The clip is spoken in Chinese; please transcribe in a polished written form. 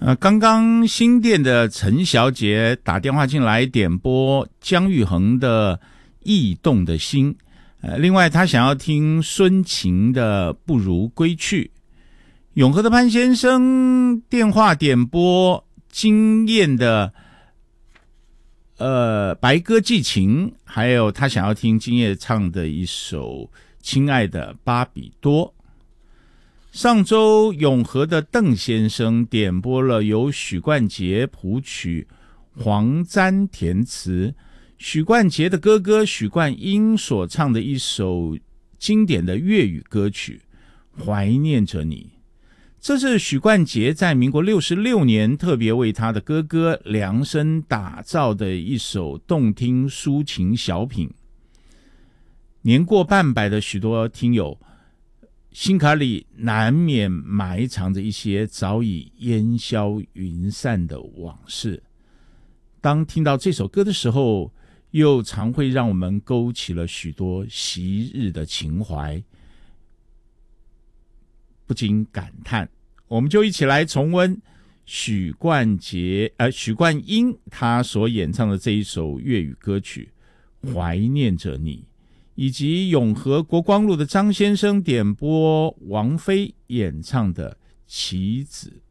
刚刚新店的陈小姐打电话进来点播姜育恒的《驿动的心》，另外她想要听孙晴的《不如归去》。永和的潘先生电话点播惊艳的白鸽寄情，还有他想要听今夜唱的一首《亲爱的巴比多》。上周永和的邓先生点播了由许冠杰谱曲、黄沾填词，许冠杰的哥哥许冠英所唱的一首经典的粤语歌曲《怀念着你》。这是许冠杰在民国66年特别为他的哥哥量身打造的一首动听抒情小品。年过半百的许多听友心坎里难免埋藏着一些早已烟消云散的往事，当听到这首歌的时候，又常会让我们勾起了许多昔日的情怀，不禁感叹。我们就一起来重温许冠英他所演唱的这一首粤语歌曲《怀念着你》，以及永和国光路的张先生点播王菲演唱的《棋子》。